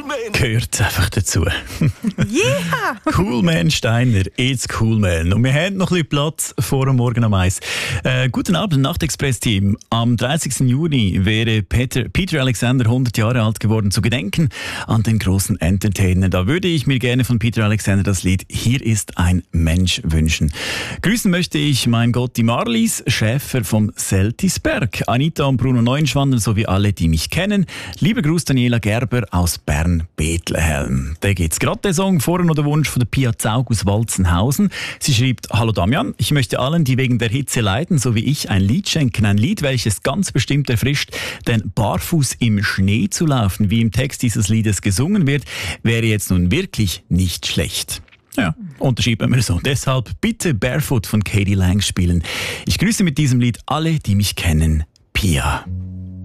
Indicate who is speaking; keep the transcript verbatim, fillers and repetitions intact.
Speaker 1: Man.
Speaker 2: Gehört einfach dazu.
Speaker 3: Yeah!
Speaker 2: Cool Man Steiner, it's Cool Man. Und wir haben noch ein bisschen Platz vor dem Morgen am Eis. Äh, guten Abend, Nachtexpress-Team. Am dreißigsten Juni wäre Peter, Peter Alexander hundert Jahre alt geworden, zu gedenken an den großen Entertainer. Da würde ich mir gerne von Peter Alexander das Lied Hier ist ein Mensch wünschen. Grüßen möchte ich, mein Gott, die Marlies Schäfer vom Seltisberg, Anita und Bruno Neuenschwander sowie alle, die mich kennen. Lieber Gruß Daniela Gerber aus Bern-Bethlehem. Da geht's gerade der Song, vorher noch der Wunsch von der Pia Zaug aus Walzenhausen. Sie schreibt: Hallo Damian, ich möchte allen, die wegen der Hitze leiden, so wie ich, ein Lied schenken. Ein Lied, welches ganz bestimmt erfrischt, denn barfuß im Schnee zu laufen, wie im Text dieses Liedes gesungen wird, wäre jetzt nun wirklich nicht schlecht. Ja, unterschreiben wir so. Deshalb bitte Barefoot von Katie Lang spielen. Ich grüße mit diesem Lied alle, die mich kennen. Pia.